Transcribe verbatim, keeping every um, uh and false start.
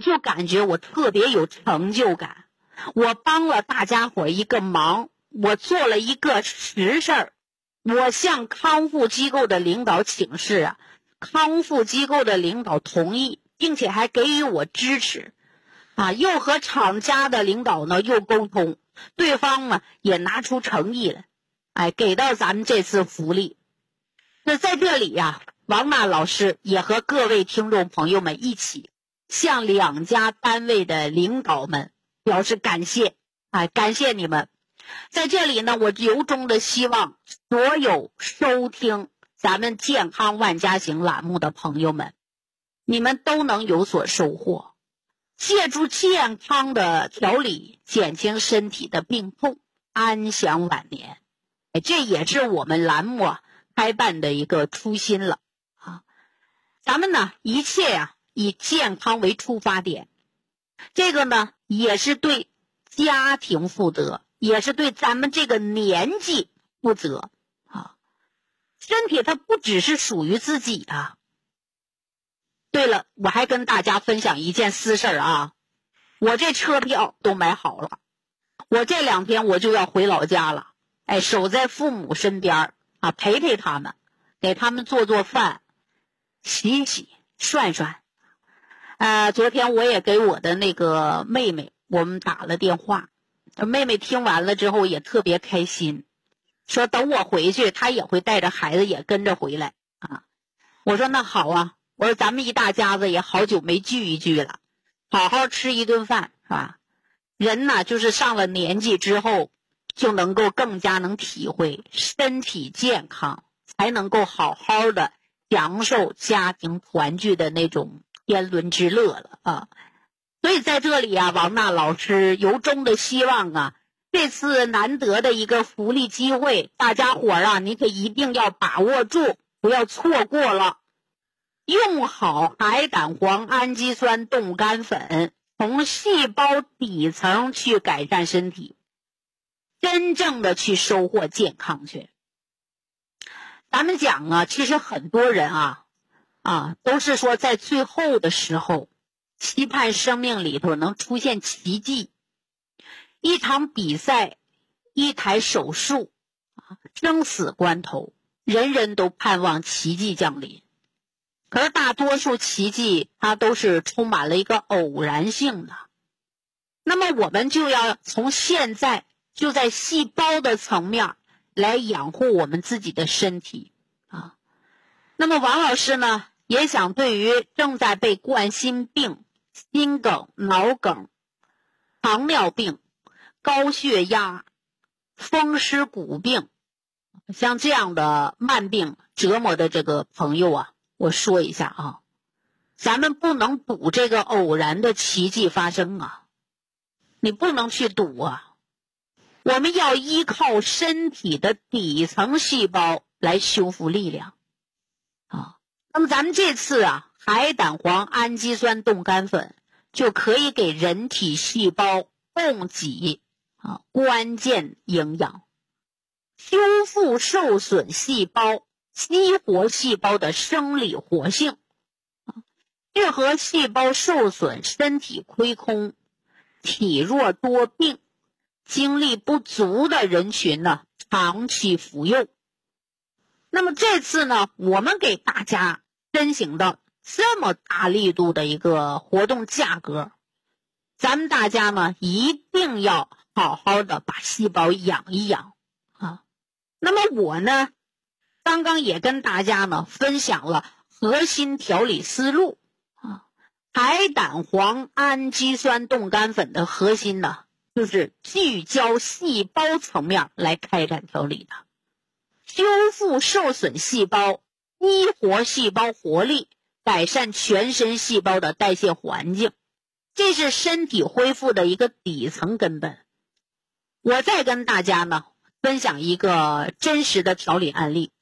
就感觉我特别有成就感，我帮了大家伙一个忙，我做了一个实事儿。我向康复机构的领导请示啊，康复机构的领导同意，并且还给予我支持啊，又和厂家的领导呢又沟通，对方呢也拿出诚意来，哎，给到咱们这次福利。那在这里呀、啊，王娜老师也和各位听众朋友们一起向两家单位的领导们表示感谢，哎，感谢你们。在这里呢，我由衷的希望所有收听咱们健康万家行栏目的朋友们，你们都能有所收获，借助健康的调理减轻身体的病痛，安享晚年。这也是我们栏目啊开办的一个初心了啊。咱们呢一切呀、啊、以健康为出发点，这个呢也是对家庭负责，也是对咱们这个年纪负责啊。身体它不只是属于自己啊。对了，我还跟大家分享一件私事啊，我这车票都买好了，我这两天我就要回老家了，哎，守在父母身边啊，陪陪他们，给他们做做饭，洗洗涮涮。呃，昨天我也给我的那个妹妹我们打了电话，妹妹听完了之后也特别开心，说等我回去她也会带着孩子也跟着回来啊。我说那好啊，我说咱们一大家子也好久没聚一聚了，好好吃一顿饭是吧？人呢就是上了年纪之后就能够更加能体会身体健康，才能够好好的享受家庭团聚的那种天伦之乐了啊。所以在这里啊，王娜老师由衷的希望啊，这次难得的一个福利机会，大家伙儿啊，你可一定要把握住，不要错过了。用好海胆黄氨基酸冻干粉，从细胞底层去改善身体，真正的去收获健康去。咱们讲啊，其实很多人啊啊都是说在最后的时候期盼生命里头能出现奇迹，一场比赛，一台手术啊，生死关头，人人都盼望奇迹降临。可是大多数奇迹它都是充满了一个偶然性的，那么我们就要从现在就在细胞的层面来养护我们自己的身体啊。那么王老师呢也想对于正在被冠心病、心梗、脑梗、糖尿病、高血压、风湿骨病像这样的慢病折磨的这个朋友啊，我说一下啊，咱们不能赌这个偶然的奇迹发生啊，你不能去赌啊，我们要依靠身体的底层细胞来修复力量啊。那么咱们这次啊，海胆黄氨基酸冻干粉就可以给人体细胞供给啊关键营养，修复受损细胞，激活细胞的生理活性，适合细胞受损、身体亏空、体弱多病、精力不足的人群呢，长期服用。那么这次呢，我们给大家申请到这么大力度的一个活动价格，咱们大家呢一定要好好的把细胞养一养啊。那么我呢刚刚也跟大家呢分享了核心调理思路啊，海胆黄氨基酸冻干粉的核心呢就是聚焦细胞层面来开展调理的，修复受损细胞，激活细胞活力，改善全身细胞的代谢环境，这是身体恢复的一个底层根本。我再跟大家呢分享一个真实的调理案例